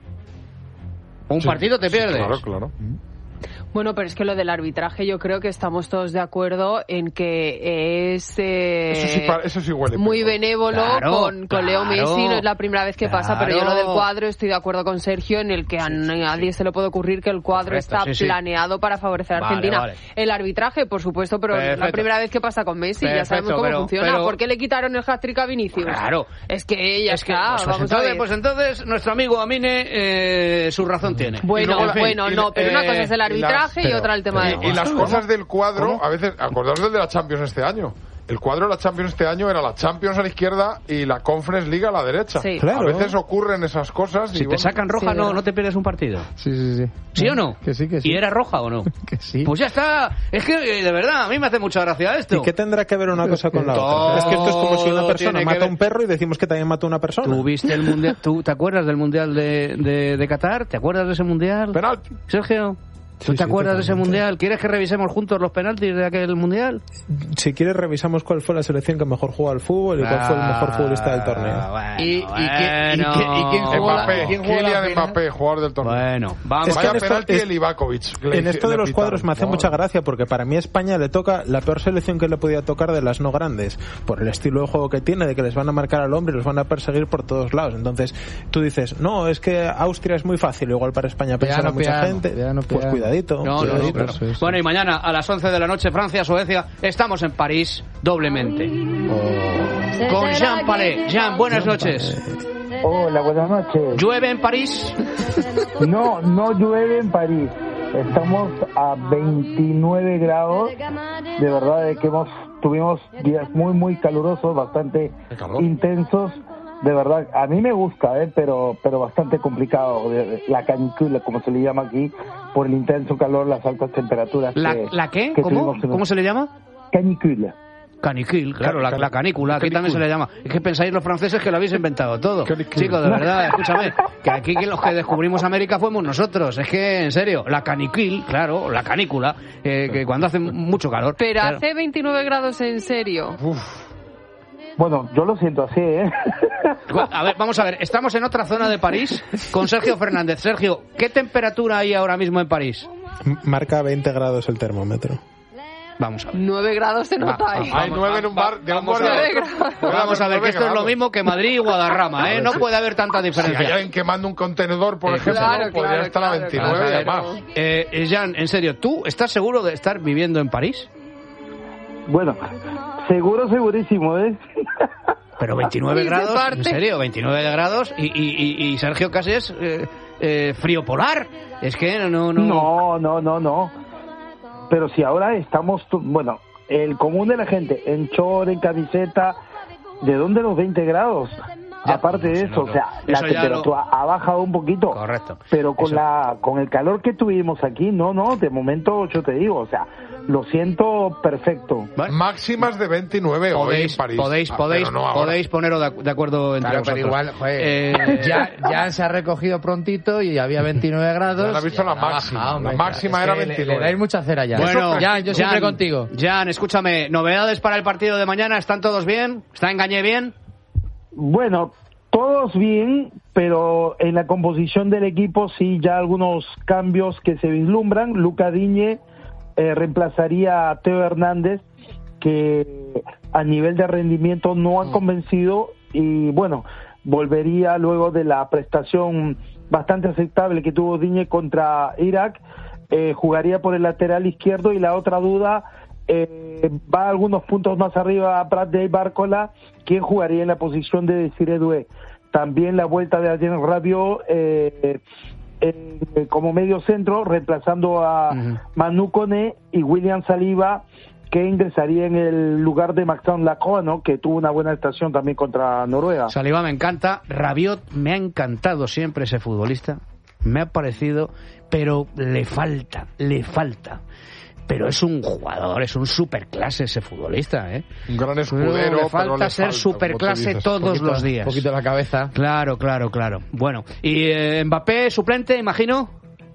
Un Sí, partido te sí, pierdes. Claro, claro. Bueno, pero es que lo del arbitraje yo creo que estamos todos de acuerdo en que es eh, Eso sí, pa- eso sí huele muy peor. benévolo Claro, con, con Leo claro. Messi, no es la primera vez que pasa, pero yo lo del Claro. cuadro estoy de acuerdo con Sergio en el que a nadie se le puede ocurrir que el cuadro Correcto, está sí, sí. planeado para favorecer a Vale, Argentina. vale. El arbitraje, por supuesto, pero es la Perfecto. primera vez que pasa con Messi, ya Perfecto, sabemos cómo pero- funciona. pero- ¿Por qué le quitaron el hat-trick a Vinicius? Claro. Es que ya Es que, está, pues, vamos a entonces, ver. pues entonces nuestro amigo Amine eh, su razón tiene. Y Bueno, luego la- bueno, y- no, pero una eh, cosa es el y arbitraje y, las- otra el tema Y, del y las cuadro. cosas del cuadro, a veces, acordaos del de la Champions este año. El cuadro de la Champions este año era la Champions a la izquierda y la Conference League a la derecha. Sí. Claro. A veces ocurren esas cosas. Si y te bueno, sacan roja, Sí, no, verdad. no te pierdes un partido. Sí, sí, sí. ¿Sí o no? Que sí, que sí. ¿Y era roja o no? Que sí. Pues ya está. Es que, eh, de verdad, a mí me hace mucha gracia esto. ¿Y qué tendrá que ver una cosa con la Todo otra? Es que esto es como si una persona tiene que mata a ver. un perro y decimos que también mató a una persona. ¿Tú viste el mundial? ¿Tú te acuerdas del mundial de, de, de Qatar? ¿Te acuerdas de ese mundial? penalti. Sergio, ¿Tú Sí, te sí, acuerdas de ese totalmente. mundial? ¿Quieres que revisemos juntos los penaltis de aquel mundial? Si quieres revisamos cuál fue la selección que mejor jugó al fútbol y cuál fue el mejor futbolista del torneo. Bueno, ¿Y, y, quién- y bueno. quién- y quién jugó la, Mbappé, y quién jugó la Kylian final? Mbappé, jugador del torneo. Bueno, vamos. Es que Vaya en esto- penalti es- el Ivakovic. En esto de los cuadros me hace Joder. mucha gracia porque para mí a España le toca la peor selección que le podía tocar de las no grandes, por el estilo de juego que tiene, de que les van a marcar al hombre y los van a perseguir por todos lados. Entonces tú dices, no, es que Austria es muy fácil, igual para España pensar a Piano, mucha piano, gente. piano, Pues piano. cuidadito. No, no, no, cuidadito. claro. sí, sí. Bueno, y mañana a las once de la noche, Francia, Suecia, estamos en París doblemente. Con Jean Palais. Jean, buenas noches. Hola, buenas noches. ¿Llueve en París? No, no llueve en París. Estamos a veintinueve grados. De verdad de que hemos tuvimos días muy, muy calurosos, bastante intensos. De verdad, a mí me gusta, ¿eh? pero pero bastante complicado. La canicula, como se le llama aquí, por el intenso calor, las altas temperaturas. ¿La, que, ¿la qué? que ¿Cómo? tuvimos en- ¿Cómo se le llama? Canicula. Canicule, claro, la, Can- la canícula, aquí canicule. también se le llama. Es que pensáis los franceses que lo habéis inventado todo. Chicos, de verdad, escúchame, que aquí que los que descubrimos América fuimos nosotros. Es que, en serio, la canicule, claro, la canícula, eh, que cuando hace mucho calor. Pero claro. hace veintinueve grados en serio. Bueno, yo lo siento así, ¿eh? A ver, vamos a ver, estamos en otra zona de París con Sergio Fernández. Sergio, ¿qué temperatura hay ahora mismo en París? M- Marca veinte grados el termómetro. Vamos a ver. nueve grados se nota Va, ahí. Hay nueve en un bar. De un Vamos bar a de ver. otro. Vamos a ver, que esto es lo grados. mismo que Madrid y Guadarrama, ¿eh? No puede haber tanta Si hay diferencia. alguien quemando un contenedor, por Eh, ejemplo, claro, podría claro, estar a claro, veintinueve Vamos a y ver. además. Eh, eh, Jan, en serio, ¿tú estás seguro de estar viviendo en París? Bueno, seguro, segurísimo, ¿eh? Pero veintinueve Y se grados, parte. en serio, veintinueve grados y, y, y, y Sergio casi es eh, eh, frío polar. Es que no, no... No, no, no, no. Pero si ahora estamos, tu- bueno, el común de la gente, en short, en camiseta, ¿de dónde los veinte grados? Ya, Aparte de no, eso, no, o sea, la eso ya temperatura ha bajado un poquito. Correcto. Pero con Eso. la con el calor que tuvimos aquí, no, no, de momento yo te digo, o sea, lo siento perfecto. Bueno, Máximas de veintinueve hoy podéis, en París. podéis, Ah, podéis, pero no ahora. podéis poneros de, de acuerdo entre Claro, pero vosotros. igual, joder, Eh, ya, ya se ha recogido prontito y había veintinueve grados. Ya la has visto y la ha bajado, máxima. hombre, La máxima es era que le- veintinueve. Le, dais mucha cera ya. Bueno, ya, yo siempre Jan, contigo. Jan, escúchame, ¿novedades para el partido de mañana? ¿Están todos bien? ¿Está Engañé bien? Bueno, todos bien, pero en la composición del equipo sí ya algunos cambios que se vislumbran. Luca Digne eh, reemplazaría a Teo Hernández, que a nivel de rendimiento no han convencido, y bueno, volvería luego de la prestación bastante aceptable que tuvo Digne contra Irak, eh, jugaría por el lateral izquierdo, y la otra duda eh, va a algunos puntos más arriba a Bradley Barcola, quien jugaría en la posición de Desiré Doué. También la vuelta de Adrien Rabiot eh, eh, como medio centro, reemplazando a Ujú. Manu Koné, y William Saliba, que ingresaría en el lugar de Maxence Lacroix, ¿no?, que tuvo una buena actuación también contra Noruega. Saliba me encanta, Rabiot me ha encantado siempre ese futbolista, me ha parecido, pero le falta, le falta. Pero es un jugador, es un superclase ese futbolista, ¿eh? Un gran Pero escudero, le pero falta le ser falta, superclase como tú dices. todos Poquito- los días. poquito la cabeza. Claro, claro, claro. Bueno, y eh, Mbappé, suplente, imagino.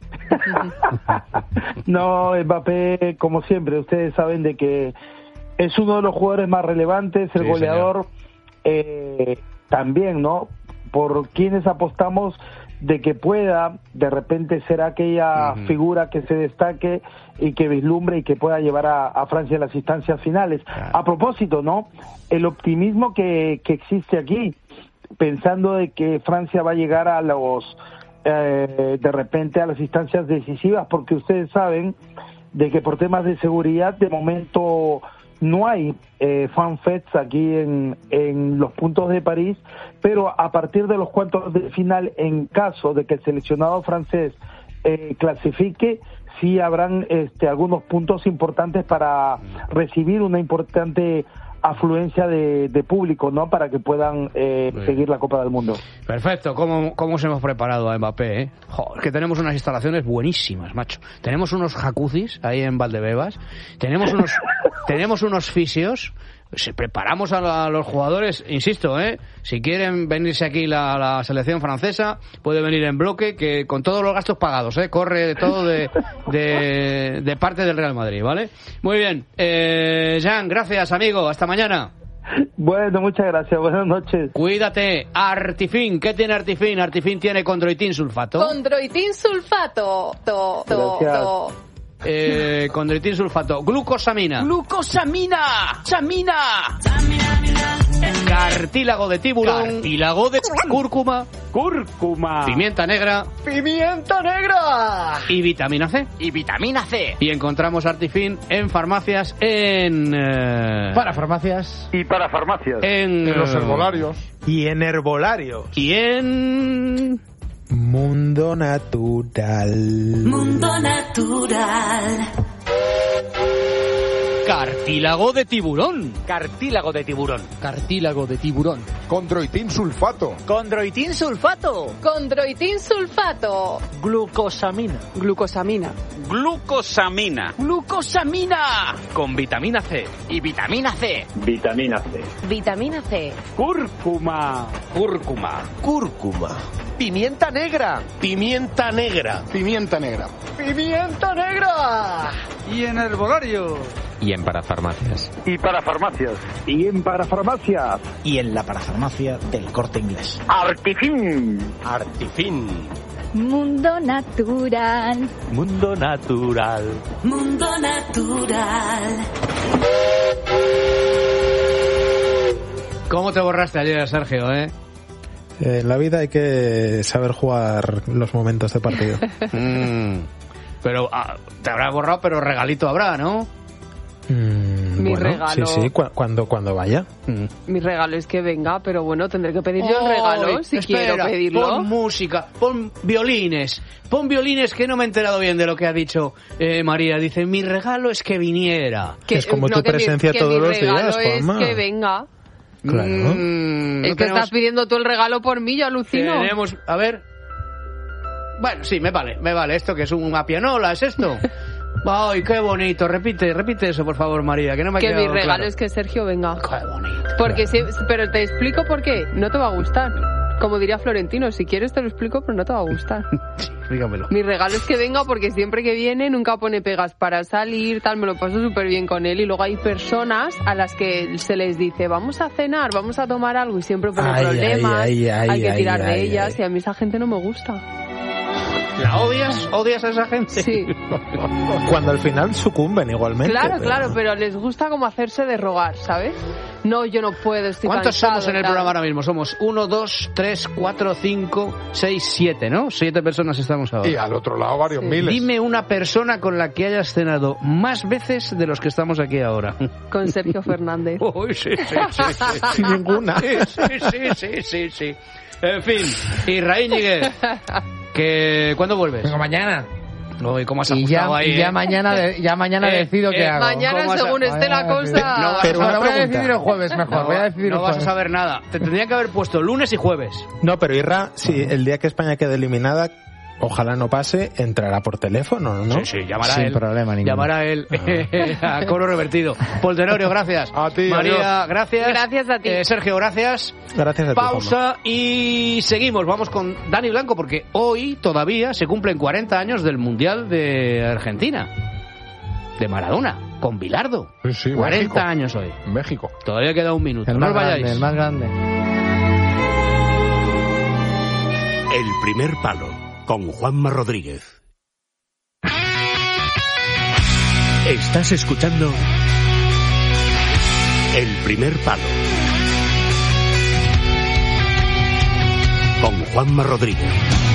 No, Mbappé, como siempre, ustedes saben de que es uno de los jugadores más relevantes, el Sí, goleador, eh, también, ¿no? Por quienes apostamos de que pueda de repente ser aquella Ujú. figura que se destaque y que vislumbre y que pueda llevar a, a Francia a las instancias finales. Claro. A propósito, ¿no? El optimismo que, que existe aquí, pensando de que Francia va a llegar a los eh, de repente a las instancias decisivas, porque ustedes saben de que por temas de seguridad de momento no hay eh, fanfests aquí en, en los puntos de París, pero a partir de los cuartos de final, en caso de que el seleccionado francés eh, clasifique, sí habrán este, algunos puntos importantes para recibir una importante afluencia de, de público, ¿no?, para que puedan eh, Bien. seguir la Copa del Mundo. Perfecto, ¿cómo, cómo se hemos preparado a Mbappé, eh? Joder, que tenemos unas instalaciones buenísimas, macho. Tenemos unos jacuzzis ahí en Valdebebas, tenemos unos, tenemos unos fisios, pues preparamos a, la, a los jugadores, insisto, ¿eh? Si quieren venirse aquí la, la selección francesa, puede venir en bloque, que con todos los gastos pagados, ¿eh? Corre de todo de, de, de parte del Real Madrid, ¿vale? Muy bien. Eh, Jean, gracias, amigo. Hasta mañana. Bueno, muchas gracias. Buenas noches. Cuídate. Artifin. ¿Qué tiene Artifin? Artifin tiene condroitin sulfato. Condroitin sulfato. To, to, to. Eh, condroitin sulfato. Glucosamina. Glucosamina. Samina. Cartílago de tiburón. Cartílago de cúrcuma. Cúrcuma. Pimienta negra. Pimienta negra. Y vitamina C. Y vitamina C. Y encontramos Artifin en farmacias, en... Eh... Para farmacias. Y para farmacias. En, en los herbolarios. Y en herbolarios. Y en... Mundo Natural. Mundo Natural. Cartílago de tiburón. Cartílago de tiburón. Cartílago de tiburón. Condroitin sulfato. Condroitin sulfato. Condroitin sulfato. Glucosamina. Glucosamina. Glucosamina. Glucosamina. Con vitamina C. Y vitamina C. Vitamina C. Vitamina C. Cúrcuma. Cúrcuma. Cúrcuma. Pimienta negra. Pimienta negra. Pimienta negra. Pimienta negra. Y en herbolario. Y en parafarmacias. Y para farmacias. Y en parafarmacias. Y en la parafarmacia del Corte Inglés. Artifin. Artifin. Mundo Natural. Mundo Natural. Mundo Natural. ¿Cómo te borraste ayer, Sergio, eh? Eh, en la vida hay que saber jugar los momentos de partido. mm, pero ah, te habrá borrado, pero regalito habrá, ¿no? Mm, Mi bueno, regalo. Sí, sí, cu- cuando, cuando vaya. Mm. Mi regalo es que venga, pero bueno, tendré que pedir yo el regalo si espera, quiero pedirlo. Pon música, pon violines, pon violines, que no me he enterado bien de lo que ha dicho eh, María. Dice, mi regalo es que viniera. Que es como tu que mi- presencia que todos mi los días, regalo es Juanma. que venga. Claro. Mm, Es no que tenemos- estás pidiendo tú el regalo por mí, yo alucino. Tenemos, a ver. Bueno, sí, me vale, me vale. ¿Esto que es una pianola? ¿Es esto? Ay, qué bonito. Repite, repite eso, por favor, María, que no me ha Que mi quedado regalo claro. es que Sergio venga. Qué bonito. Porque si, pero te explico por qué. No te va a gustar. Como diría Florentino, si quieres te lo explico, pero no te va a gustar. Sí, explícamelo. Mi regalo es que venga porque siempre que viene nunca pone pegas para salir, tal, me lo paso súper bien con él. Y luego hay personas a las que se les dice, vamos a cenar, vamos a tomar algo, y siempre pone Ay, problemas, ay, ay, hay que ay, tirar ay, de ay, ellas, ay. y a mí esa gente no me gusta. ¿La odias? ¿Odias a esa gente? Sí. Cuando al final sucumben igualmente. Claro, pero- claro, pero les gusta como hacerse de rogar, ¿sabes? No, yo no puedo, estoy ¿Cuántos cansado, somos en el tal. programa ahora mismo? Somos uno, dos, tres, cuatro, cinco, seis, siete, ¿no? Siete personas estamos ahora. Y al otro lado varios Sí. miles. Dime una persona con la que hayas cenado más veces de los que estamos aquí ahora. Con Sergio Fernández. Uy, sí, sí, sí, sí. Sin ninguna. Sí, sí, sí, sí, sí, sí. En fin, Israel Ñíguez, que ¿cuándo vuelves? Vengo mañana. Uy, ¿cómo has Y ajustado ya, ahí? y ya eh? mañana, de- ya mañana Eh, decido eh, qué hago. Mañana, ¿Cómo vas a- según esté la Mañana cosa... No vas Pero a una Ahora voy a pregunta. decidir el jueves mejor. No, voy a decidir no el vas a jueves. saber nada. Te tendría que haber puesto lunes y jueves. No, pero Irra, si el día que España quede eliminada, ojalá no pase, entrará por teléfono, ¿no? Sí, sí, llamará Sin él. problema ninguno. Llamará él a coro revertido. Paul Tenorio, gracias. A ti, María, adiós. gracias. Gracias a ti. Eh, Sergio, gracias. Gracias a ti, Juanma. Pausa y seguimos. Vamos con Dani Blanco porque hoy todavía se cumplen cuarenta años del Mundial de Argentina. De Maradona, con Bilardo. Sí, sí, cuarenta México. años hoy. México. Todavía queda un minuto. El No más os vayáis. grande, el más grande. El primer palo con Juanma Rodríguez. Estás escuchando El primer palo con Juanma Rodríguez.